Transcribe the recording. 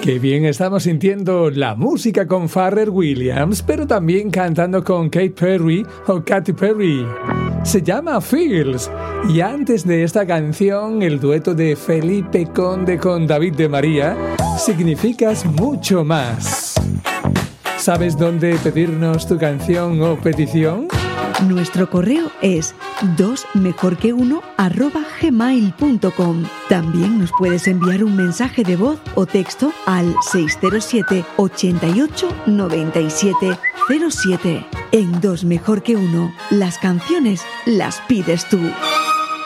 Qué bien estamos sintiendo la música con Pharrell Williams, pero también cantando con Katy Perry o Katy Perry. Se llama Feels. Y antes de esta canción, el dueto de Felipe Conde con David de María, Significas mucho más. ¿Sabes dónde pedirnos tu canción o petición? Nuestro correo es dosmejorqueuno@gmail.com. También nos puedes enviar un mensaje de voz o texto al 607 88 97 07. En Dos Mejor que Uno, las canciones las pides tú.